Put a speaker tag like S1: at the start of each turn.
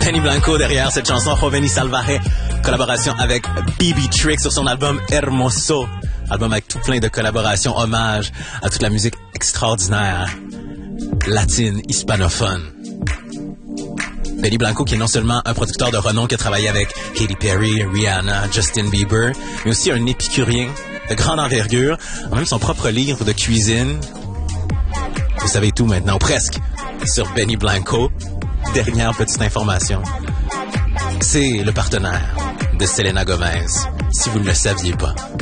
S1: Benny Blanco derrière cette chanson Joven y Salvaje, collaboration avec BB Trick sur son album Hermoso, album avec tout plein de collaborations, hommage à toute la musique extraordinaire latine, hispanophone. Benny Blanco qui est non seulement un producteur de renom qui a travaillé avec Katy Perry, Rihanna, Justin Bieber, mais aussi un épicurien de grande envergure, a même son propre livre de cuisine. Vous savez tout maintenant, ou presque, sur Benny Blanco. Dernière petite information. C'est le partenaire de Selena Gomez, si vous ne le saviez pas.